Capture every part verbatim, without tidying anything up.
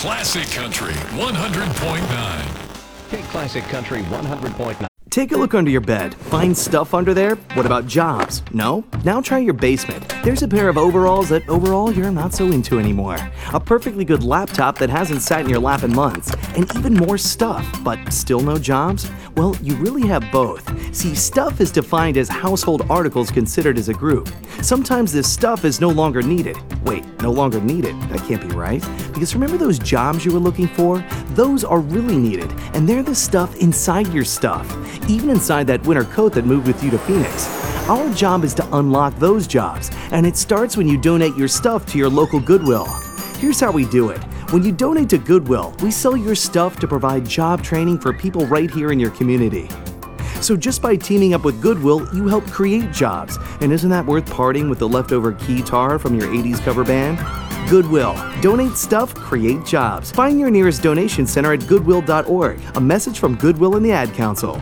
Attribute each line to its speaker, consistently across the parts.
Speaker 1: Classic Country one hundred point nine.
Speaker 2: K Classic Country one hundred point nine.
Speaker 3: Take a look under your bed. Find stuff under there? What about jobs? No? Now try your basement. There's a pair of overalls that overall you're not so into anymore. A perfectly good laptop that hasn't sat in your lap in months. And even more stuff, but still no jobs? Well, you really have both. See, stuff is defined as household articles considered as a group. Sometimes this stuff is no longer needed. Wait, no longer needed? That can't be right. Because remember those jobs you were looking for? Those are really needed, and they're the stuff inside your stuff. Even inside that winter coat that moved with you to Phoenix. Our job is to unlock those jobs, and it starts when you donate your stuff to your local Goodwill. Here's how we do it. When you donate to Goodwill, we sell your stuff to provide job training for people right here in your community. So just by teaming up with Goodwill, you help create jobs. And isn't that worth parting with the leftover guitar from your eighties cover band? Goodwill. Donate stuff, create jobs. Find your nearest donation center at goodwill dot org. A message from Goodwill and the Ad Council.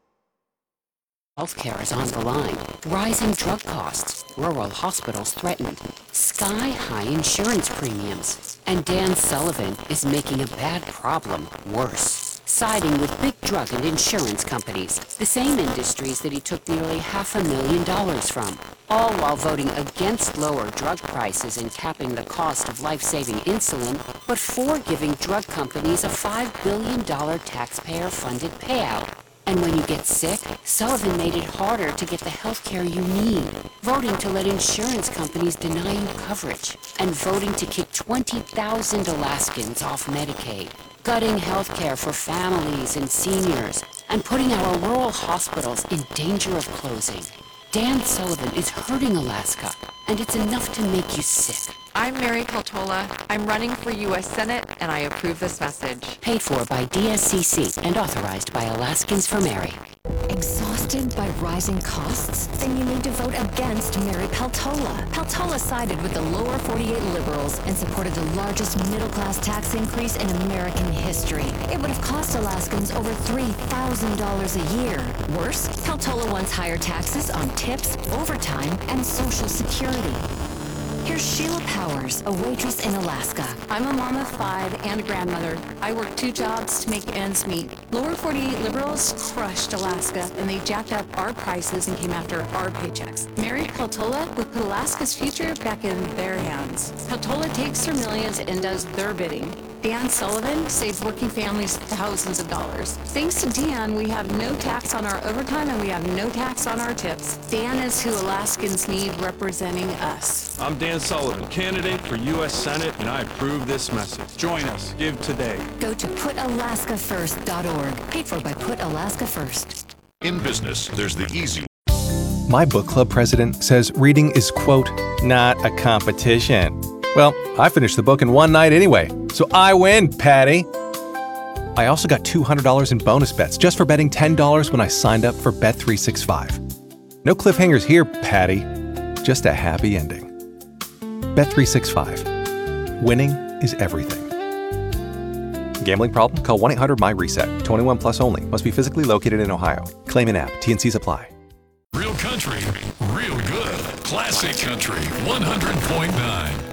Speaker 4: Healthcare is on the line. Rising drug costs. Rural hospitals threatened. Sky-high insurance premiums. And Dan Sullivan is making a bad problem worse. Siding with big drug and insurance companies, the same industries that he took nearly half a million dollars from. All while voting against lower drug prices and capping the cost of life-saving insulin, but for giving drug companies a five billion dollars taxpayer-funded payout. And when you get sick, Sullivan made it harder to get the health care you need, voting to let insurance companies deny you coverage, and voting to kick twenty thousand Alaskans off Medicaid, gutting health care for families and seniors, and putting our rural hospitals in danger of closing. Dan Sullivan is hurting Alaska, and it's enough to make you sick.
Speaker 5: I'm Mary Peltola. I'm running for U S Senate, and I approve this message.
Speaker 4: Paid for by D S C C and authorized by Alaskans for Mary.
Speaker 6: Exhausted by rising costs? Then you need to vote against Mary Peltola. Peltola sided with the lower forty-eight liberals and supported the largest middle-class tax increase in American history. It would have cost Alaskans over three thousand dollars a year. Worse, Peltola wants higher taxes on tips, overtime, and Social Security. Here's Sheila Powers, a waitress in Alaska.
Speaker 7: I'm a mom of five and a grandmother. I work two jobs to make ends meet. Lower forty-eight liberals crushed Alaska, and they jacked up our prices and came after our paychecks. Mary Peltola would put Alaska's future back in their hands. Peltola takes her millions and does their bidding. Dan Sullivan saves working families thousands of dollars. Thanks to Dan, we have no tax on our overtime and we have no tax on our tips. Dan is who Alaskans need representing us.
Speaker 8: I'm Dan Sullivan, candidate for U S Senate, and I approve this message. Join us. Give today.
Speaker 6: Go to put alaska first dot org. Paid for by Put Alaska First.
Speaker 1: In business, there's the easy.
Speaker 9: My book club president says reading is, quote, not a competition. Well, I finished the book in one night anyway, so I win, Patty. I also got two hundred dollars in bonus bets just for betting ten dollars when I signed up for Bet three sixty-five. No cliffhangers here, Patty. Just a happy ending. Bet three sixty-five. Winning is everything. Gambling problem? Call one eight hundred M Y reset. twenty-one plus only. Must be physically located in Ohio. Claim in app. T and Cs apply.
Speaker 1: Real country, real good. Classic Country one hundred point nine.